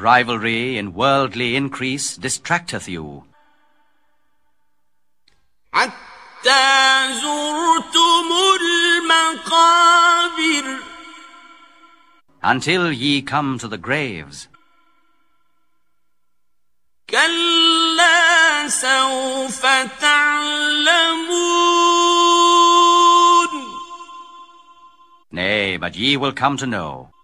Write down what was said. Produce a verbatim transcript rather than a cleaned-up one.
rivalry in worldly increase distracteth you. حتى زرتم المقابر Until ye come to the graves. كلا سوف تعلمون Nay, but ye will come to know.